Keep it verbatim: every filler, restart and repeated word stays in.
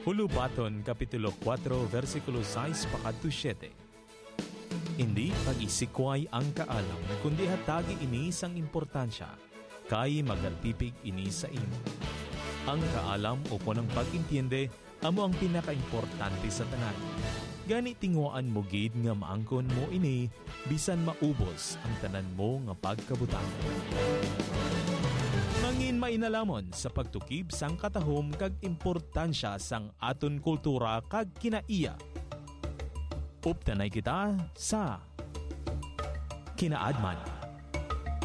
Hulubaton, Kapitulo four, versikulo six pakadto siyete. Hindi pag-isikway ang kaalam, kundi hatagi ini sang importansya, kay magatipig ini sa imo. Ang kaalam o punang pag-intindi, amo ang pinaka-importante sa tanan. Gani tingwaan mo gid nga maangkon mo ini, bisan maubos ang tanan mo nga pagkabutang. Mangin mainalamon sa pagtukib sang katahom kag importansya sang aton kultura kag kinaiya. Uptanay kita sa Kinaadman.